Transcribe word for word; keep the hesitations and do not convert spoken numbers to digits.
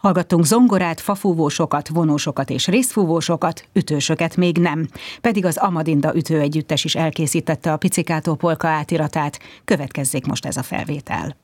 Hallgattunk zongorát, fafúvósokat, vonósokat és részfúvósokat, ütősöket még nem. Pedig az Amadinda ütőegyüttes is elkészítette a Pizzicato polka átiratát. Következzék most ez a felvétel.